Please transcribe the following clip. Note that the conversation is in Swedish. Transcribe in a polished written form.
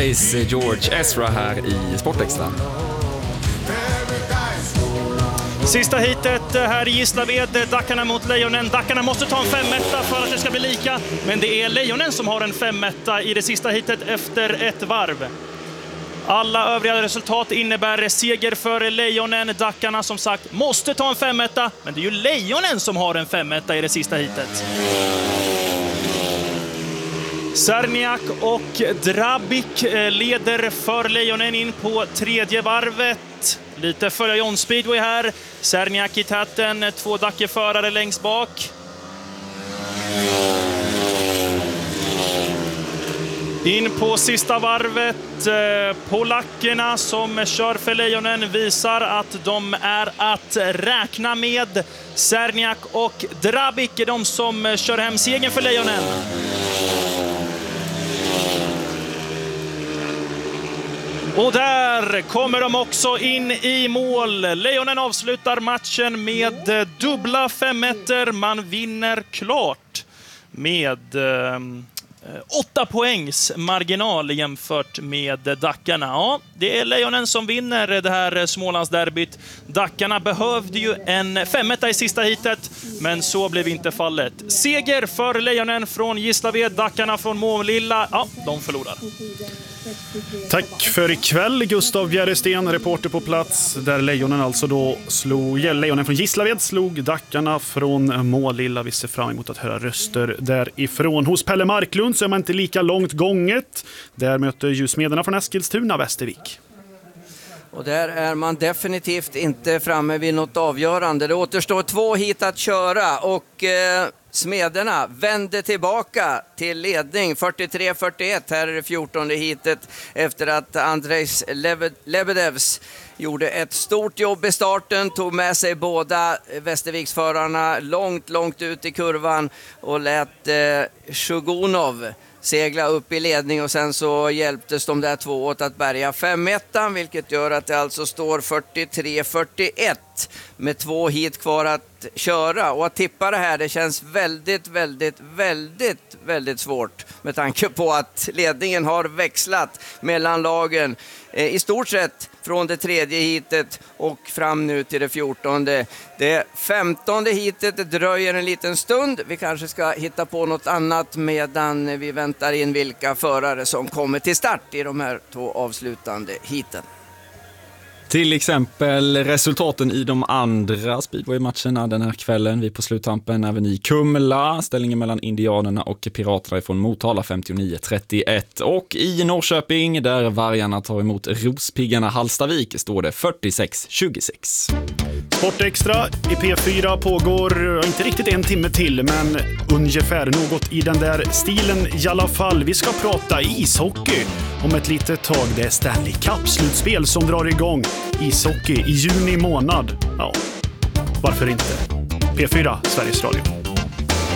Paradise, George Ezra här i Sportextra. Sista hitet här i Gislaved, Dackarna mot Lejonen. Dackarna måste ta en 5-1 för att det ska bli lika, men det är Lejonen som har en 5-1 i det sista hitet efter ett varv. Alla övriga resultat innebär seger för Lejonen. Dackarna som sagt måste ta en 5-1, men det är ju Lejonen som har en 5-1 i det sista hitet. Sarniak och Drabik leder för Lejonen in på tredje varvet. Lite före John Speedway här. Sarniak i täten, 2 Dackeförare längst bak. In på sista varvet. Polackerna som kör för Lejonen visar att de är att räkna med. Sarniak och Drabik är de som kör hem segern för Lejonen. Och där kommer de också in i mål. Lejonen avslutar matchen med dubbla 5-1. Man vinner klart med 8 poängs marginal jämfört med Dackarna. Ja, det är Lejonen som vinner det här Smålandsderbyt. Dackarna behövde ju en 5-1 i sista hitet, men så blev inte fallet. Seger för Lejonen från Gislaved, Dackarna från Målilla. Ja, de förlorar. Tack för ikväll, Gustav Bjärresten, reporter på plats, där Lejonen alltså då Lejonen från Gislaved slog Dackarna från Målilla. Vi ser fram emot att höra röster därifrån. Hos Pelle Marklund så är man inte lika långt gånget. Där möter ju Smederna från Eskilstuna Västervik. Och där är man definitivt inte framme vid något avgörande. Det återstår 2 hit att köra och Smederna vände tillbaka till ledning 43-41 här i det 14:e hitet efter att Andrejs Lebedevs gjorde ett stort jobb i starten, tog med sig båda Västerviksförarna långt ut i kurvan och lät Shugunov segla upp i ledning och sen så hjälptes de där 2 åt att bärga 5-1, vilket gör att det alltså står 43-41 med 2 hit kvar att köra. Och att tippa det här, det känns väldigt svårt med tanke på att ledningen har växlat mellan lagen i stort sett från det 3:e hitet och fram nu till det 14:e. Det 15:e hitet dröjer en liten stund. Vi kanske ska hitta på något annat medan vi väntar in vilka förare som kommer till start i de här 2 avslutande hiten. Till exempel resultaten i de andra speedway-matcherna den här kvällen. Vi på sluttampen även i Kumla. Ställningen mellan Indianerna och Piraterna från Motala 59-31. Och i Norrköping där Vargarna tar emot Rospiggarna Hallstavik står det 46-26. Sportextra i P4 pågår inte riktigt 1 timme till, men ungefär något i den där stilen i alla fall. Vi ska prata ishockey om ett litet tag. Det är Stanley Cup-slutspel som drar igång. Ishockey i juni månad. Ja, varför inte? P4, Sveriges Radio.